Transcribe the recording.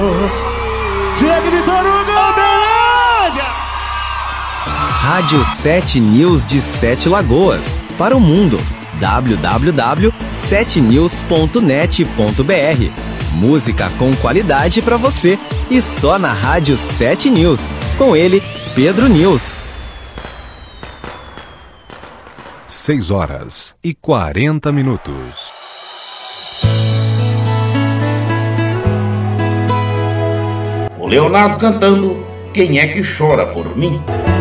Chega, Vitor Hugo! Belândia! Rádio 7 News de Sete Lagoas, para o mundo. www.7news.net.br. Música com qualidade para você e só na Rádio 7 News. Com ele, Pedro News. 6h40. O Leonardo cantando Quem é que chora por mim?